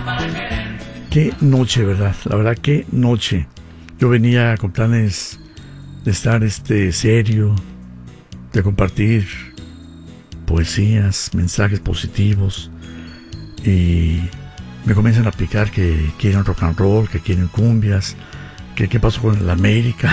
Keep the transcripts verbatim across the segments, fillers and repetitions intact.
Qué noche, ¿verdad? La verdad, qué noche. Yo venía con planes de estar este, serio, de compartir poesías, mensajes positivos, y me comienzan a picar que quieren rock and roll, que quieren cumbias, que qué pasó con el América.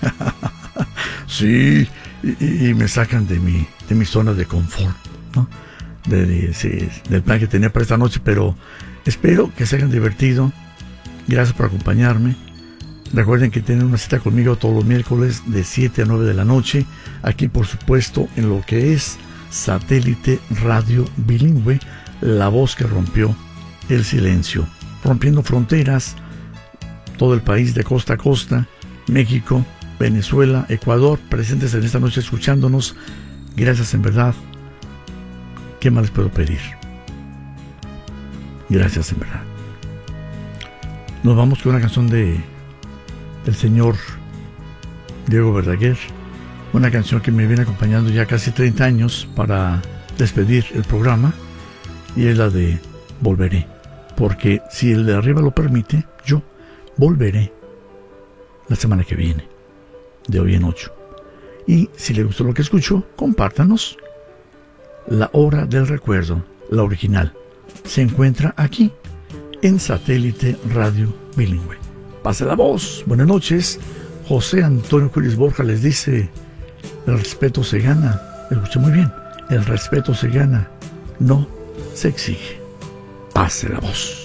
Sí, y, y me sacan de mi, de mi zona de confort, ¿no? De, de, sí, del plan que tenía para esta noche, pero espero que se hayan divertido. Gracias por acompañarme. Recuerden que tienen una cita conmigo todos los miércoles de siete a nueve de la noche, aquí por supuesto en lo que es Satélite Radio Bilingüe, la voz que rompió el silencio, rompiendo fronteras, todo el país de costa a costa, México, Venezuela, Ecuador, presentes en esta noche escuchándonos. Gracias en verdad. ¿Qué más les puedo pedir? Gracias en verdad. Nos vamos con una canción de del señor Diego Verdaguer, una canción que me viene acompañando ya casi treinta años para despedir el programa, y es la de Volveré, porque si el de arriba lo permite, yo volveré la semana que viene, de hoy en ocho. Y si le gustó lo que escuchó, compártanos. La Hora del Recuerdo, la original, se encuentra aquí en Satélite Radio Bilingüe. Pase la voz. Buenas noches. José Antonio Curis Borja les dice: el respeto se gana. Escuché muy bien. El respeto se gana, no se exige. Pase la voz.